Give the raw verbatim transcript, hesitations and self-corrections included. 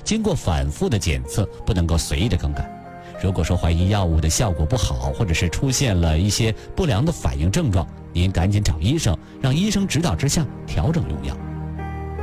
经过反复的检测，不能够随意的更改。如果说怀疑药物的效果不好，或者是出现了一些不良的反应症状，您赶紧找医生，让医生指导之下调整用药。